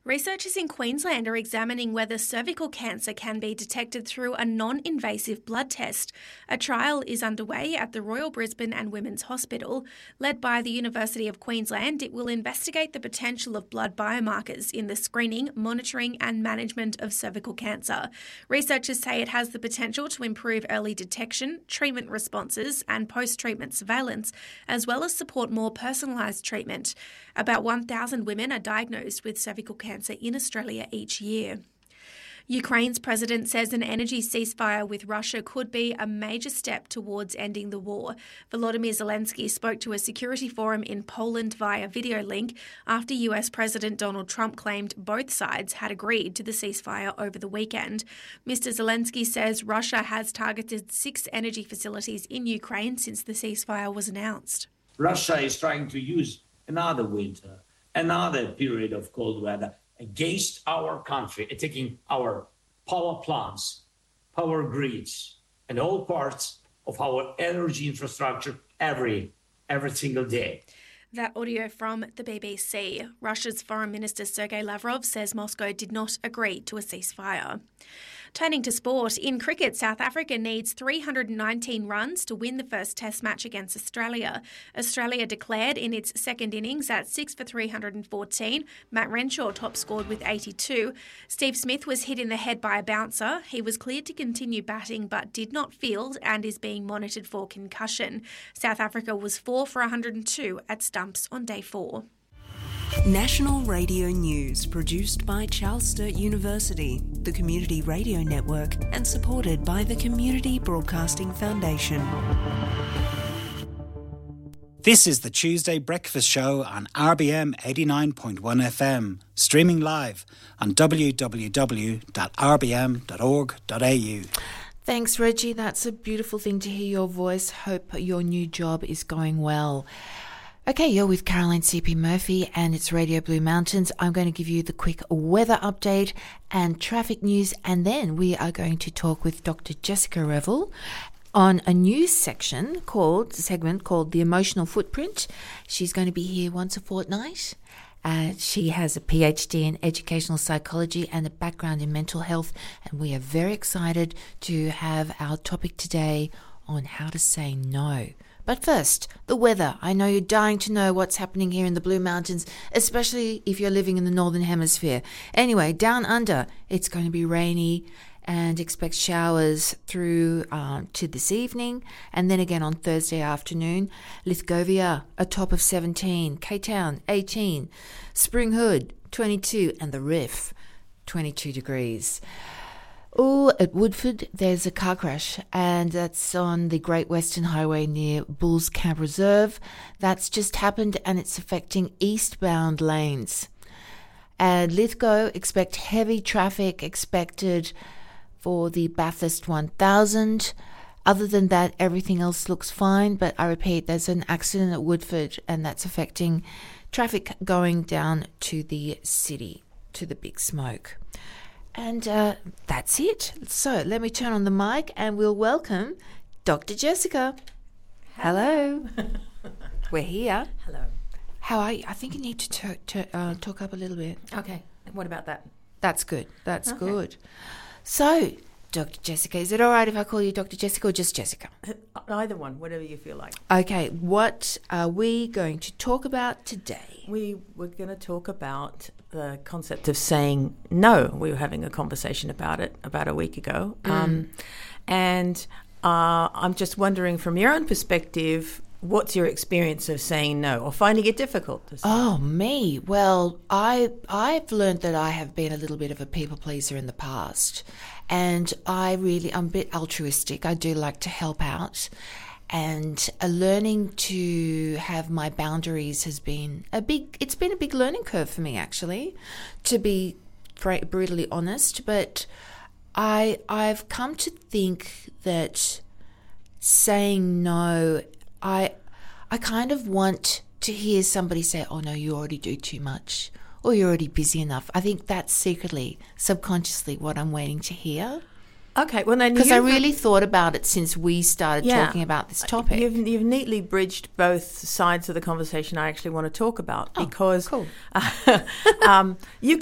Researchers in Queensland are examining whether cervical cancer can be detected through a non-invasive blood test. A trial is underway at the Royal Brisbane and Women's Hospital. Led by the University of Queensland, it will investigate the potential of blood biomarkers in the screening, monitoring and management of cervical cancer. Researchers say it has the potential to improve early detection, treatment responses and post-treatment surveillance, as well as support more personalised treatment. About 1,000 women are diagnosed with cervical cancer in Australia each year. Ukraine's president says an energy ceasefire with Russia could be a major step towards ending the war. Volodymyr Zelensky spoke to a security forum in Poland via video link after US President Donald Trump claimed both sides had agreed to the ceasefire over the weekend. Mr. Zelensky says Russia has targeted 6 energy facilities in Ukraine since the ceasefire was announced. Russia is trying to use another winter, another period of cold weather against our country, attacking our power plants, power grids, and all parts of our energy infrastructure every single day. That audio from the BBC. Russia's Foreign Minister Sergei Lavrov says Moscow did not agree to a ceasefire. Turning to sport, in cricket, South Africa needs 319 runs to win the first Test match against Australia. Australia declared in its second innings at 6 for 314. Matt Renshaw top scored with 82. Steve Smith was hit in the head by a bouncer. He was cleared to continue batting but did not field and is being monitored for concussion. South Africa was 4 for 102 at stumps on day 4. National Radio News, produced by Charles Sturt University, the Community Radio Network, and supported by the Community Broadcasting Foundation. This is the Tuesday Breakfast Show on RBM 89.1 FM, streaming live on www.rbm.org.au. Thanks, Reggie. That's a beautiful thing to hear your voice. Hope your new job is going well. Okay, you're with Caroline C.P. Murphy and it's Radio Blue Mountains. I'm going to give you the quick weather update and traffic news, and then we are going to talk with Dr. Jessica Revel on a news segment called The Emotional Footprint. She's going to be here once a fortnight. She has a PhD in educational psychology and a background in mental health, and we are very excited to have our topic today on how to say no. But first, the weather. I know you're dying to know what's happening here in the Blue Mountains, especially if you're living in the Northern Hemisphere. Anyway, down under, it's going to be rainy and expect showers through to this evening and then again on Thursday afternoon. Lithgovia, a top of 17. K-Town, 18. Spring Hood, 22. And the Riff, 22 degrees. Oh, at Woodford, there's a car crash, and that's on the Great Western Highway near Bulls Camp Reserve. That's just happened, and it's affecting eastbound lanes. And Lithgow, expect heavy traffic expected for the Bathurst 1000. Other than that, everything else looks fine, but I repeat, there's an accident at Woodford, and that's affecting traffic going down to the city, to the Big Smoke. And that's it. So let me turn on the mic and we'll welcome Dr. Jessica. Hello. We're here. Hello. How are you? I think you need to talk up a little bit. Okay. What about that? That's good. That's good. So, Dr. Jessica, is it all right if I call you Dr. Jessica or just Jessica? Either one, whatever you feel like. Okay. What are we going to talk about today? We're going to talk about the concept of saying no. We were having a conversation about it about a week ago. And I'm just wondering, from your own perspective, what's your experience of saying no or finding it difficult to say? Oh, me? Well, I've learned that I have been a little bit of a people pleaser in the past. And I'm a bit altruistic. I do like to help out. And learning to have my boundaries has been a big learning curve for me, actually, to be brutally honest. But I've come to think that saying no, I kind of want to hear somebody say, oh no, you already do too much, or you're already busy enough. I think that's secretly, subconsciously what I'm waiting to hear. Okay, well then, because I really thought about it since we started talking about this topic. You've neatly bridged both sides of the conversation I actually want to talk about, because cool. You